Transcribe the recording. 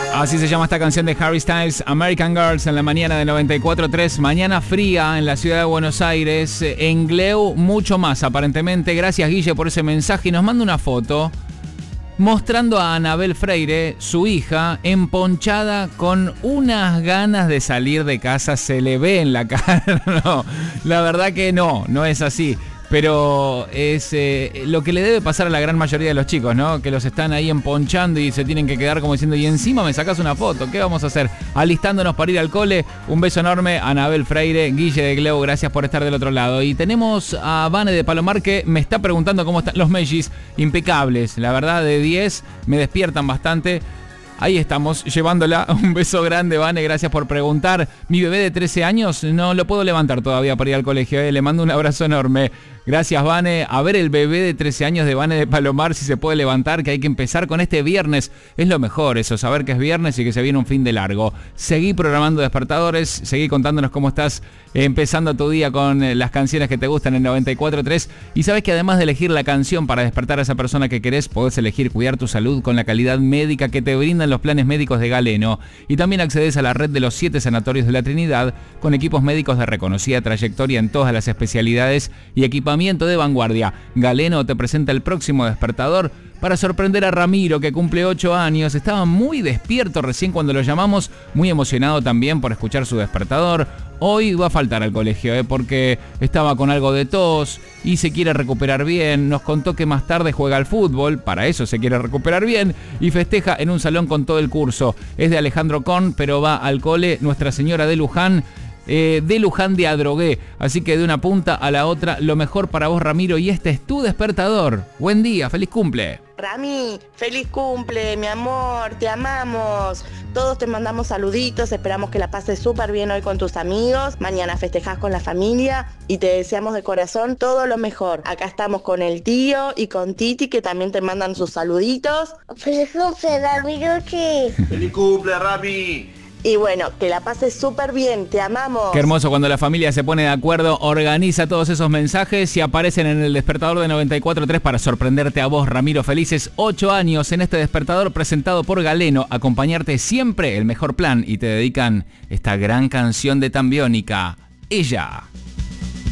Así se llama esta canción de Harry Styles, American Girls, en la mañana de 94.3. Mañana fría en la ciudad de Buenos Aires. En Gleu, mucho más, aparentemente. Gracias, Guille, por ese mensaje. Y nos manda una foto mostrando a Anabel Freire, su hija, emponchada con unas ganas de salir de casa. Se le ve en la cara. No, la verdad que no es así. Pero es lo que le debe pasar a la gran mayoría de los chicos, ¿no? Que los están ahí emponchando y se tienen que quedar como diciendo, y encima me sacás una foto, ¿qué vamos a hacer? Alistándonos para ir al cole. Un beso enorme, Anabel Freire, Guille de Gleu, gracias por estar del otro lado. Y tenemos a Vane de Palomar que me está preguntando cómo están los Mellis. Impecables, la verdad, de 10, me despiertan bastante. Ahí estamos, llevándola. Un beso grande, Vane, gracias por preguntar. Mi bebé de 13 años no lo puedo levantar todavía para ir al colegio. Le mando un abrazo enorme. Gracias, Vane. A ver el bebé de 13 años de Vane de Palomar si se puede levantar, que hay que empezar con este viernes. Es lo mejor eso, saber que es viernes y que se viene un fin de largo. Seguí programando despertadores, seguí contándonos cómo estás empezando tu día con las canciones que te gustan en 94.3. Y sabes que además de elegir la canción para despertar a esa persona que querés, podés elegir cuidar tu salud con la calidad médica que te brindan los planes médicos de Galeno. Y también accedes a la red de los 7 sanatorios de la Trinidad con equipos médicos de reconocida trayectoria en todas las especialidades y equipamiento de vanguardia. Galeno te presenta el próximo despertador para sorprender a Ramiro, que cumple 8 años. Estaba muy despierto recién cuando lo llamamos, muy emocionado también por escuchar su despertador. Hoy va a faltar al colegio, porque estaba con algo de tos y se quiere recuperar bien. Nos contó que más tarde juega al fútbol, para eso se quiere recuperar bien, y festeja en un salón con todo el curso. Es de Alejandro Con, pero va al cole Nuestra Señora de Luján de Adrogué. Así que de una punta a la otra, lo mejor para vos, Ramiro, y este es tu despertador. Buen día, feliz cumple. Rami, feliz cumple, mi amor, te amamos. Todos te mandamos saluditos, esperamos que la pases súper bien hoy con tus amigos. Mañana festejás con la familia y te deseamos de corazón todo lo mejor. Acá estamos con el tío y con Titi, que también te mandan sus saluditos. Feliz cumple, Ramiro. Feliz cumple, Rami. Y bueno, que la pases súper bien, te amamos. Qué hermoso cuando la familia se pone de acuerdo, organiza todos esos mensajes y aparecen en el despertador de 94.3 para sorprenderte a vos, Ramiro. Felices 8 años en este despertador presentado por Galeno. Acompañarte siempre el mejor plan, y te dedican esta gran canción de Tambiónica, Ella.